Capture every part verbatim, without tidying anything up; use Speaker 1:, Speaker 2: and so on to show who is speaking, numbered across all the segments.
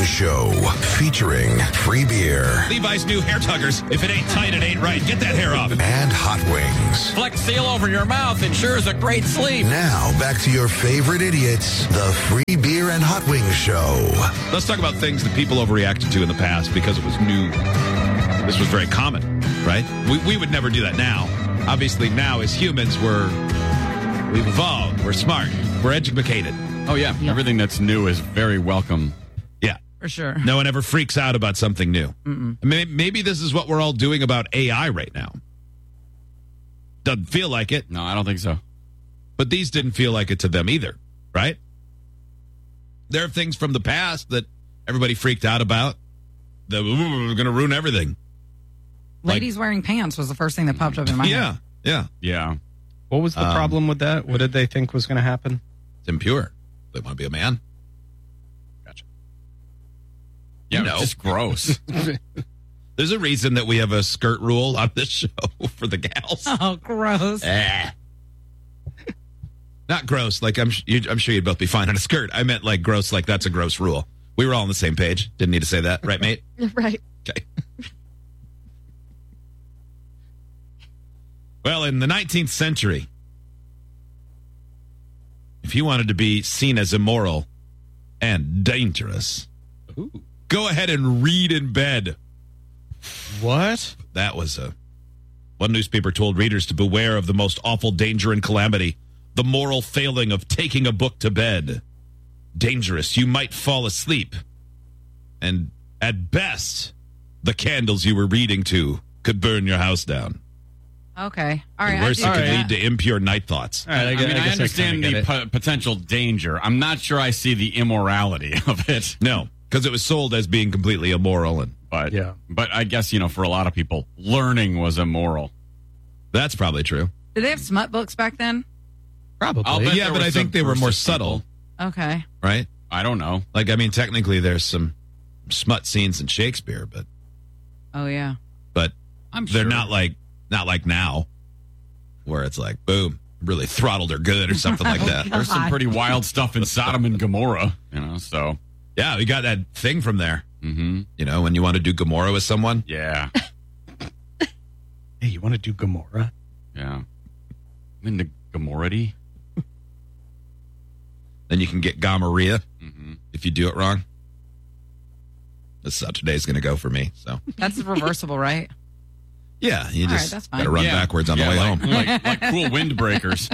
Speaker 1: Show, featuring free beer.
Speaker 2: Levi's new hair tuggers. If it ain't tight, it ain't right. Get that hair off.
Speaker 1: And hot wings.
Speaker 3: Flex Seal over your mouth ensures a great sleep.
Speaker 1: Now, back to your favorite idiots, the Free Beer and Hot Wings Show.
Speaker 2: Let's talk about things that people overreacted to in the past because it was new. This was very common, right? We, we would never do that now. Obviously, now as humans, we're, we've evolved. We're smart. We're educated.
Speaker 3: Oh, yeah. Yep. Everything that's new is very welcome.
Speaker 2: Yeah.
Speaker 4: For sure.
Speaker 2: No one ever freaks out about something new.
Speaker 4: Mm-mm.
Speaker 2: Maybe, maybe this is what we're all doing about A I right now. Doesn't feel like it.
Speaker 3: No, I don't think so.
Speaker 2: But these didn't feel like it to them either, right? There are things from the past that everybody freaked out about that were going to ruin everything.
Speaker 4: Ladies
Speaker 2: like,
Speaker 4: wearing pants was the first thing that popped up in my
Speaker 2: yeah,
Speaker 4: head.
Speaker 2: Yeah,
Speaker 3: yeah.
Speaker 5: What was the um, problem with that? What did they think was going to happen?
Speaker 2: It's impure. They want to be a man.
Speaker 3: Gotcha. Yeah,
Speaker 2: no.
Speaker 3: It's just gross.
Speaker 2: There's a reason that we have a skirt rule on this show for the gals.
Speaker 4: Oh, gross.
Speaker 2: Eh. Not gross. Like, I'm, you, I'm sure you'd both be fine on a skirt. I meant like gross, like that's a gross rule. We were all on the same page. Didn't need to say that. Right, mate?
Speaker 6: Right.
Speaker 2: Okay. Well, in the nineteenth century, if you wanted to be seen as immoral and dangerous, Ooh. Go ahead and read in bed.
Speaker 5: What?
Speaker 2: That was a... One newspaper told readers to beware of the most awful danger and calamity, the moral failing of taking a book to bed. Dangerous. You might fall asleep. And at best, the candles you were reading to could burn your house down.
Speaker 4: Okay. All right.
Speaker 2: And worse, it could
Speaker 4: that.
Speaker 2: lead to impure night thoughts.
Speaker 5: All right, I,
Speaker 3: I
Speaker 5: guess,
Speaker 3: mean, I,
Speaker 5: I,
Speaker 3: understand
Speaker 5: I
Speaker 3: the po- potential danger. I'm not sure I see the immorality of it.
Speaker 2: No, because it was sold as being completely immoral. And
Speaker 3: But,
Speaker 5: yeah.
Speaker 3: but I guess, you know, for a lot of people, learning was immoral.
Speaker 2: That's probably true.
Speaker 4: Did they have smut books back then?
Speaker 5: Probably.
Speaker 2: Yeah, but I think they were more subtle.
Speaker 4: Okay.
Speaker 2: Right?
Speaker 3: I don't know.
Speaker 2: Like, I mean, technically there's some smut scenes in Shakespeare, but...
Speaker 4: Oh, yeah.
Speaker 2: But
Speaker 3: I'm
Speaker 2: they're
Speaker 3: sure.
Speaker 2: not like, not like now, where it's like, boom, really throttled her good or something like that.
Speaker 3: There's some pretty wild stuff in Sodom and Gomorrah, you know, so...
Speaker 2: Yeah, we got that thing from there.
Speaker 3: Mm-hmm.
Speaker 2: You know, when you want to do Gomorrah with someone.
Speaker 3: Yeah.
Speaker 5: Hey, you want to do Gomorrah?
Speaker 3: Yeah. I'm into Gomorrah-y.
Speaker 2: Then you can get gonorrhea
Speaker 3: Mm-hmm.
Speaker 2: if you do it wrong. This is how today's going to go for me. So
Speaker 4: That's reversible, right?
Speaker 2: yeah, you
Speaker 4: All right,
Speaker 2: just
Speaker 4: that's fine.
Speaker 2: got to run
Speaker 3: Yeah.
Speaker 2: backwards on
Speaker 3: Yeah,
Speaker 2: the way
Speaker 3: like,
Speaker 2: home.
Speaker 3: Like, like cool windbreakers.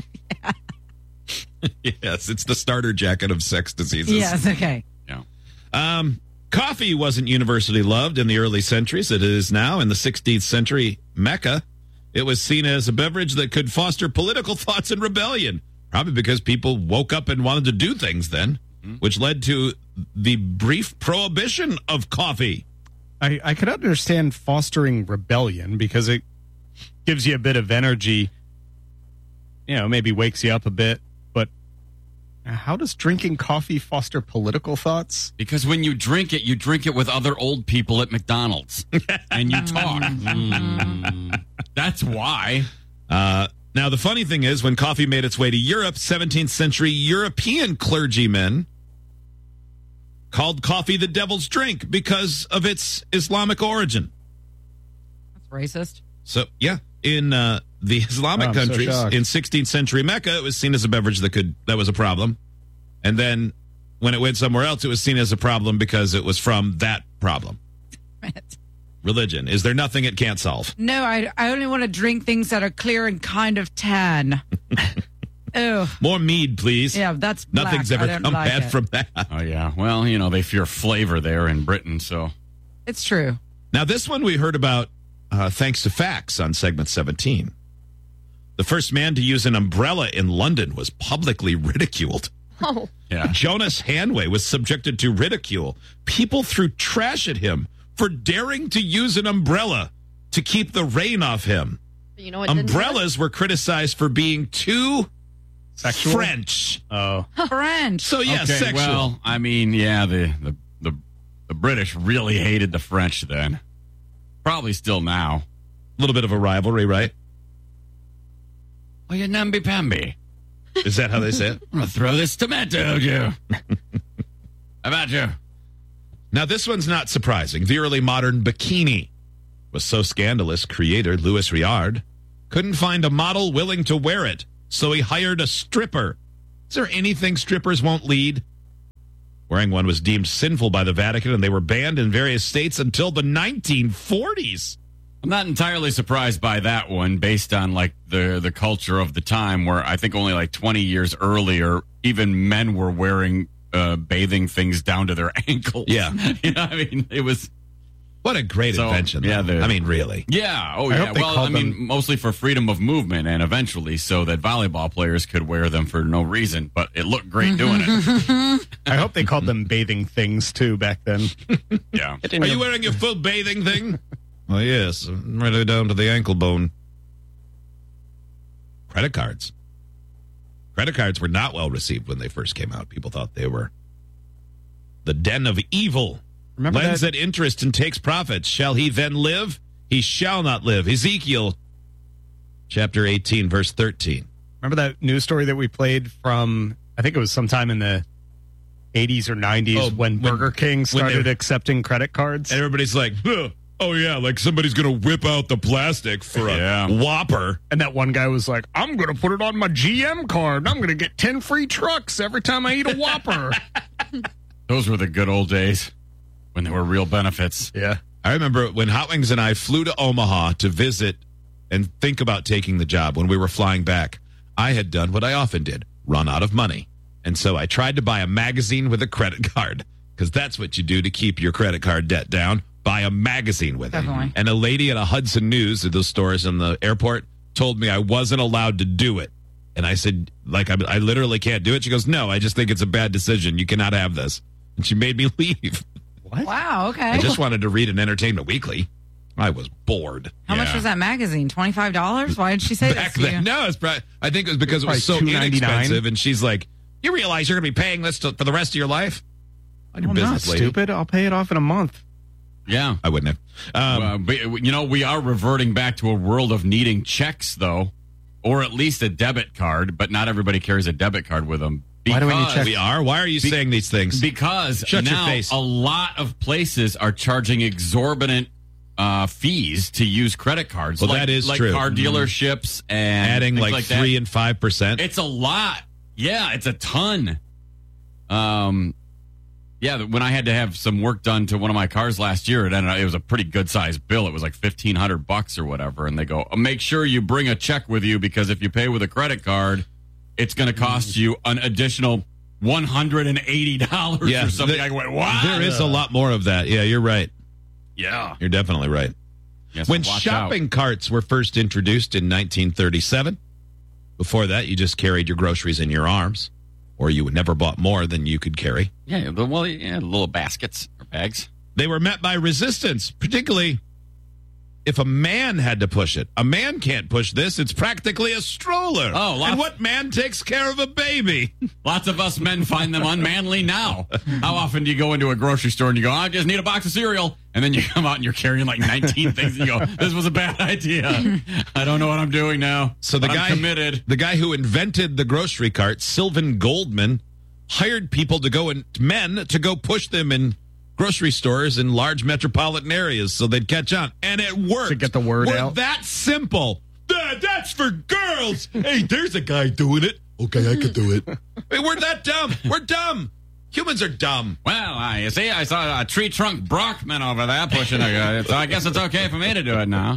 Speaker 2: Yes, it's the starter jacket of sex diseases.
Speaker 4: Yes, okay.
Speaker 3: Yeah.
Speaker 2: Um, coffee wasn't universally loved in the early centuries. It is now in the sixteenth century Mecca. It was seen as a beverage that could foster political thoughts and rebellion, probably because people woke up and wanted to do things then, mm-hmm. which led to the brief prohibition of coffee.
Speaker 5: I, I could understand fostering rebellion because it gives you a bit of energy, you know, maybe wakes you up a bit. But how does drinking coffee foster political thoughts?
Speaker 3: Because when you drink it, you drink it with other old people at McDonald's. And you talk. Mm. That's why.
Speaker 2: Uh, now, the funny thing is, when coffee made its way to Europe, seventeenth century European clergymen called coffee the devil's drink because of its Islamic origin.
Speaker 4: That's racist.
Speaker 2: So, yeah, in uh, the Islamic
Speaker 5: Oh, I'm so
Speaker 2: countries,
Speaker 5: shocked.
Speaker 2: in sixteenth century Mecca, it was seen as a beverage that could that was a problem. And then when it went somewhere else, it was seen as a problem because it was from that problem. Religion. Is there nothing it can't solve?
Speaker 4: No, I, I only want to drink things that are clear and kind of tan. Ew.
Speaker 2: More mead, please.
Speaker 4: Yeah, that's black.
Speaker 2: Nothing's
Speaker 4: I
Speaker 2: ever
Speaker 4: don't
Speaker 2: come
Speaker 4: like
Speaker 2: bad
Speaker 4: it.
Speaker 2: from that.
Speaker 3: Oh, yeah. Well, you know, they fear flavor there in Britain, so.
Speaker 4: It's true.
Speaker 2: Now, this one we heard about uh, thanks to facts on segment seventeen. The first man to use an umbrella in London was publicly ridiculed.
Speaker 6: Oh.
Speaker 3: Yeah.
Speaker 2: Jonas Hanway was subjected to ridicule. People threw trash at him for daring to use an umbrella to keep the rain off him.
Speaker 6: You know what? didn't do
Speaker 2: Umbrellas were criticized for being too
Speaker 5: Sexual?
Speaker 2: French.
Speaker 5: Oh.
Speaker 4: French.
Speaker 2: So, yeah,
Speaker 3: Okay,
Speaker 2: sexual.
Speaker 3: well, I mean, yeah, the, the, the, the British really hated the French then. Probably still now.
Speaker 2: A little bit of a rivalry, right?
Speaker 3: Oh, you namby-pamby.
Speaker 2: Is that how they say it?
Speaker 3: I'm going to throw this tomato at you. How about you?
Speaker 2: Now, this one's not surprising. The early modern bikini was so scandalous, creator Louis Riard couldn't find a model willing to wear it, so he hired a stripper. Is there anything strippers won't lead? Wearing one was deemed sinful by the Vatican, and they were banned in various states until the nineteen forties.
Speaker 3: I'm not entirely surprised by that one based on like the, the culture of the time where I think only like twenty years earlier, even men were wearing uh, bathing things down to their ankles.
Speaker 2: Yeah.
Speaker 3: You know, I mean, it was...
Speaker 2: What a great
Speaker 3: So,
Speaker 2: invention.
Speaker 3: yeah,
Speaker 2: though.
Speaker 3: the-
Speaker 2: I mean, really.
Speaker 3: Yeah. Oh,
Speaker 5: I
Speaker 3: yeah.
Speaker 5: hope they
Speaker 3: Well,
Speaker 5: called
Speaker 3: I mean,
Speaker 5: them-
Speaker 3: mostly for freedom of movement and eventually so that volleyball players could wear them for no reason, but it looked great doing it.
Speaker 5: I hope they called them bathing things too back then.
Speaker 3: Yeah.
Speaker 2: Are you wearing your full bathing thing? Well, yes, right down to the ankle bone. Credit cards. Credit cards were not well received when they first came out. People thought they were the den of evil.
Speaker 5: Remember
Speaker 2: Lends
Speaker 5: that?
Speaker 2: at interest and takes profits. Shall he then live? He shall not live. Ezekiel chapter eighteen, verse thirteen.
Speaker 5: Remember that news story that we played from, I think it was sometime in the eighties or nineties
Speaker 2: Oh,
Speaker 5: when,
Speaker 2: when-
Speaker 5: Burger King
Speaker 2: when
Speaker 5: started
Speaker 2: they-
Speaker 5: accepting credit cards?
Speaker 2: And everybody's like, huh, oh, yeah, like somebody's going to whip out the plastic for a
Speaker 3: Yeah.
Speaker 2: Whopper.
Speaker 5: And that one guy was like, I'm going to put it on my G M card. And I'm going to get ten free trucks every time I eat a Whopper.
Speaker 3: Those were the good old days when there were real benefits.
Speaker 5: Yeah.
Speaker 2: I remember when Hot Wings and I flew to Omaha to visit and think about taking the job when we were flying back. I had done what I often did, run out of money. And so I tried to buy a magazine with a credit card because that's what you do to keep your credit card debt down. Buy a magazine with it.
Speaker 4: Definitely.
Speaker 2: And a lady at a Hudson News at those stores in the airport told me I wasn't allowed to do it. And I said, like, I, I literally can't do it. She goes, no, I just think it's a bad decision. You cannot have this. And she made me leave.
Speaker 5: What?
Speaker 4: Wow, okay.
Speaker 2: I just wanted to read an Entertainment Weekly. I was bored.
Speaker 4: How much
Speaker 3: Yeah.
Speaker 4: was that magazine? twenty-five dollars? Why did she say
Speaker 2: Back
Speaker 4: this to you?
Speaker 2: then, no, it's probably, I think it was because it was so
Speaker 5: Probably two ninety-nine.
Speaker 2: inexpensive. And she's like, you realize you're going to be paying this to, for the rest of your life? On your
Speaker 5: I'm not
Speaker 2: business, lady.
Speaker 5: stupid. I'll pay it off in a month.
Speaker 3: Yeah.
Speaker 2: I wouldn't have. Um,
Speaker 3: Uh, but, you know, we are reverting back to a world of needing checks, though, or at least a debit card, but not everybody carries a debit card with them.
Speaker 5: Why do we need
Speaker 3: because-
Speaker 5: checks?
Speaker 2: we are. Why are you
Speaker 3: Be-
Speaker 2: saying these things?
Speaker 3: Because
Speaker 2: Shut your
Speaker 3: now
Speaker 2: face.
Speaker 3: a lot of places are charging exorbitant uh, fees to use credit cards.
Speaker 2: Well,
Speaker 3: like,
Speaker 2: that is
Speaker 3: like
Speaker 2: true.
Speaker 3: car
Speaker 2: Mhm.
Speaker 3: dealerships and
Speaker 2: Adding
Speaker 3: things
Speaker 2: like,
Speaker 3: like
Speaker 2: three
Speaker 3: that.
Speaker 2: and five percent.
Speaker 3: It's a lot. Yeah, it's a ton. Um, yeah, when I had to have some work done to one of my cars last year, it ended up, it was a pretty good sized bill. It was like fifteen hundred bucks or whatever. And they go, oh, make sure you bring a check with you because if you pay with a credit card, it's going to cost you an additional one hundred eighty dollars
Speaker 2: Yeah,
Speaker 3: or something.
Speaker 2: the-
Speaker 3: I went, what?
Speaker 2: There is a lot more of that. Yeah, you're right.
Speaker 3: Yeah.
Speaker 2: You're definitely right.
Speaker 3: Yes,
Speaker 2: When
Speaker 3: watch
Speaker 2: shopping carts were first introduced in nineteen thirty-seven, before that, you just carried your groceries in your arms, or you never bought more than you could carry.
Speaker 3: out. Yeah, the- well, yeah, little baskets or bags.
Speaker 2: They were met by resistance, particularly if a man had to push it. A man can't push this. It's practically a stroller.
Speaker 3: Oh, lots-
Speaker 2: and what man takes care of a baby?
Speaker 3: Lots of us men find them unmanly now. How often do you go into a grocery store and you go, I just need a box of cereal? And then you come out and you're carrying like nineteen things and you go, this was a bad idea. I don't know what I'm doing now.
Speaker 2: So the
Speaker 3: but
Speaker 2: guy
Speaker 3: I'm committed.
Speaker 2: the guy who invented the grocery cart, Sylvan Goldman, hired people to go and men to go push them in grocery stores in large metropolitan areas so they'd catch on. And it worked.
Speaker 5: To get the word
Speaker 2: We're
Speaker 5: out.
Speaker 2: that simple. Dad, that's for girls. Hey, there's a guy doing it. Okay, I could do it. Hey, we're that dumb. We're dumb. Humans are dumb.
Speaker 3: Well, I, you see, I saw a tree trunk Brockman over there pushing a guy, so I guess it's okay for me to do it now.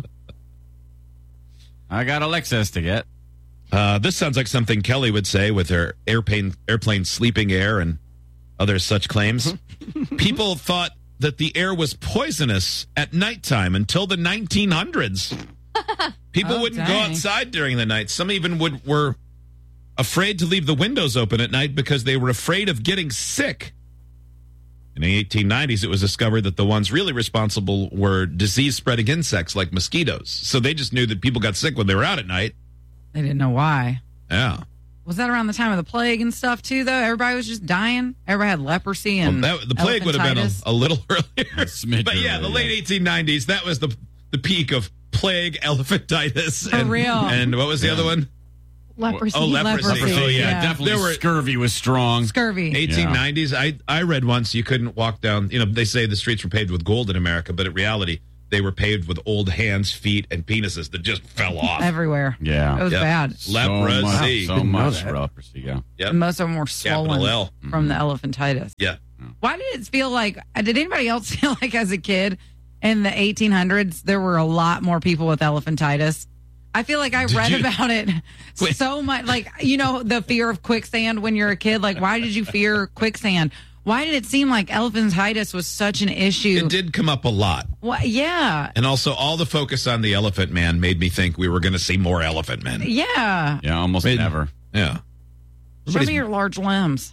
Speaker 3: I got a Lexus to get.
Speaker 2: Uh, this sounds like something Kelly would say with her airplane, airplane sleeping air and other such claims. People thought that the air was poisonous at nighttime until the nineteen hundreds. People
Speaker 4: Oh,
Speaker 2: wouldn't go
Speaker 4: dang.
Speaker 2: outside during the night. Some even would were afraid to leave the windows open at night because they were afraid of getting sick. In the eighteen nineties, it was discovered that the ones really responsible were disease-spreading insects like mosquitoes. So they just knew that people got sick when they were out at night.
Speaker 4: They didn't know why.
Speaker 2: Yeah.
Speaker 4: Was that around the time of the plague and stuff too? Though everybody was just dying. Everybody had leprosy and
Speaker 2: Well, that, the plague would have been a,
Speaker 4: elephantitis.
Speaker 2: a little earlier.
Speaker 3: smidge
Speaker 2: But yeah, the
Speaker 3: earlier,
Speaker 2: late
Speaker 3: yeah.
Speaker 2: eighteen nineties, that was the the peak of plague, elephantitis.
Speaker 4: For
Speaker 2: and,
Speaker 4: real.
Speaker 2: And what was the other one?
Speaker 4: Leprosy.
Speaker 2: Oh, leprosy.
Speaker 3: Leprosy,
Speaker 2: Oh,
Speaker 3: yeah,
Speaker 2: yeah.
Speaker 3: definitely.
Speaker 2: There were-
Speaker 3: Scurvy was strong.
Speaker 4: Scurvy.
Speaker 2: eighteen nineties. I, I read once you couldn't walk down, you know, they say the streets were paved with gold in America, but in reality, they were paved with old hands, feet, and penises that just fell off.
Speaker 4: Everywhere.
Speaker 3: Yeah.
Speaker 4: It was
Speaker 2: Yep.
Speaker 4: bad.
Speaker 2: Leprosy.
Speaker 3: So much, so
Speaker 5: Didn't know
Speaker 3: much
Speaker 5: that.
Speaker 3: leprosy, yeah.
Speaker 2: Yep.
Speaker 4: And most of them were
Speaker 2: Capital
Speaker 4: swollen
Speaker 2: L.
Speaker 4: from the elephantitis.
Speaker 2: Yeah.
Speaker 4: Why did it feel like, did anybody else feel like as a kid in the eighteen hundreds, there were a lot more people with elephantitis? I feel like I
Speaker 2: Did
Speaker 4: read
Speaker 2: you-
Speaker 4: about it so much. Like, you know, the fear of quicksand when you're a kid. Like, why did you fear quicksand? Why did it seem like elephantitis was such an issue?
Speaker 2: It did come up a lot.
Speaker 4: Why- yeah.
Speaker 2: And also, all the focus on the Elephant Man made me think we were going to see more Elephant Men.
Speaker 4: Yeah.
Speaker 3: Yeah, almost
Speaker 2: Made-
Speaker 3: never.
Speaker 2: Yeah.
Speaker 4: Show
Speaker 2: Everybody's-
Speaker 4: me your large limbs.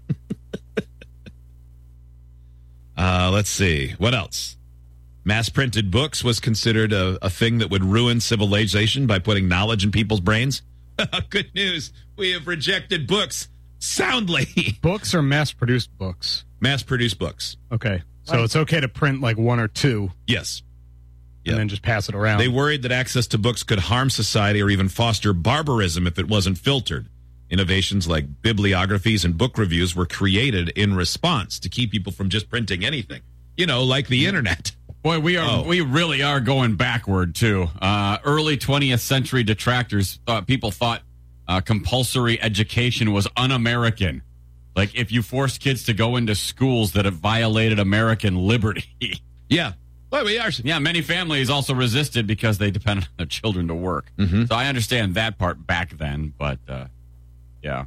Speaker 2: Uh, let's see. What else? Mass printed books was considered a, a thing that would ruin civilization by putting knowledge in people's brains. Good news. We have rejected books soundly.
Speaker 5: Books or mass-produced books?
Speaker 2: Mass produced books.
Speaker 5: Okay. So
Speaker 4: Like-
Speaker 5: it's okay to print like one or two
Speaker 2: Yes.
Speaker 5: and
Speaker 2: Yeah.
Speaker 5: then just pass it around.
Speaker 2: They worried that access to books could harm society or even foster barbarism if it wasn't filtered. Innovations like bibliographies and book reviews were created in response to keep people from just printing anything. You know, like the internet.
Speaker 3: Boy, we are
Speaker 2: Oh.
Speaker 3: we really are going backward too. Uh, early twentieth century detractors thought people thought uh, compulsory education was un-American. Like if you forced kids to go into schools that have violated American liberty.
Speaker 2: Yeah. Well, we are.
Speaker 3: Yeah, many families also resisted because they depended on their children to work.
Speaker 2: Mhm.
Speaker 3: So I understand that part back then, but uh, yeah.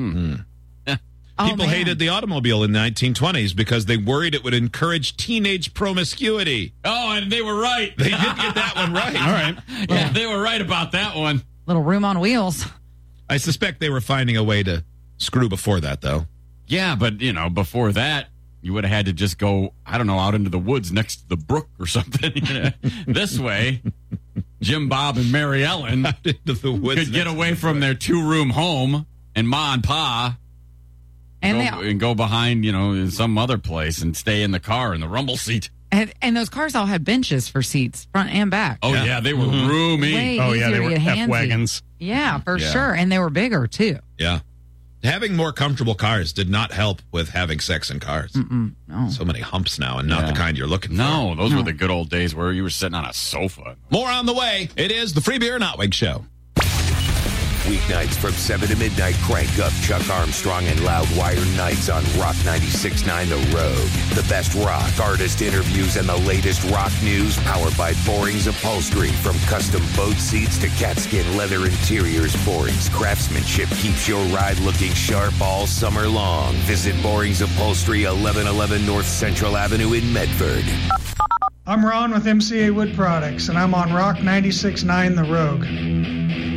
Speaker 4: Oh,
Speaker 2: People
Speaker 4: man.
Speaker 2: hated the automobile in the nineteen twenties because they worried it would encourage teenage promiscuity.
Speaker 3: Oh, and they were right.
Speaker 2: They did get that one right.
Speaker 5: All right.
Speaker 3: Yeah, they were right about that one.
Speaker 4: Little room on wheels.
Speaker 2: I suspect they were finding a way to screw before that, though.
Speaker 3: Yeah, but you know, before that, you would have had to just go, I don't know, out into the woods next to the brook or something. You know? This way, Jim Bob and Mary Ellen
Speaker 2: Out into the woods.
Speaker 3: could get
Speaker 2: next
Speaker 3: away
Speaker 2: to
Speaker 3: from
Speaker 2: the-
Speaker 3: their two-room home and Ma and Pa
Speaker 4: And
Speaker 3: go,
Speaker 4: they
Speaker 3: and go behind, you know, in some other place and stay in the car in the rumble seat.
Speaker 4: and, and those cars all had benches for seats, front and back.
Speaker 3: Oh yeah,
Speaker 2: Yeah.
Speaker 3: they were roomy.
Speaker 4: Way
Speaker 5: Oh, yeah,
Speaker 4: easier
Speaker 5: they
Speaker 4: to
Speaker 5: were
Speaker 4: get handsy.
Speaker 5: F-wagons.
Speaker 4: Yeah, for
Speaker 3: Yeah.
Speaker 4: sure. And they were bigger too.
Speaker 2: Yeah. Having more comfortable cars did not help with having sex in cars.
Speaker 4: Mm, no.
Speaker 2: So many humps now and not
Speaker 3: Yeah.
Speaker 2: the kind you're looking for.
Speaker 3: No, those were the good old days where you were sitting on a sofa.
Speaker 2: More on the way. It is the Free Beer and Hot Wing Show.
Speaker 6: Weeknights from seven to midnight, crank up Chuck Armstrong and Loudwire nights on Rock ninety-six point nine The Road. The best rock, artist interviews, and the latest rock news powered by Boring's Upholstery. From custom boat seats to catskin leather interiors, Boring's craftsmanship keeps your ride looking sharp all summer long. Visit Boring's Upholstery, eleven eleven North Central Avenue in Medford.
Speaker 7: I'm Ron with M C A Wood Products, and I'm on Rock ninety-six point nine The Rogue.